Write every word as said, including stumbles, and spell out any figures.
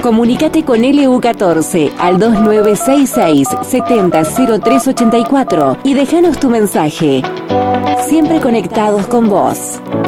Comunícate con L U catorce al dos nueve seis seis, siete cero cero tres ocho cuatro y déjanos tu mensaje. Siempre conectados con vos.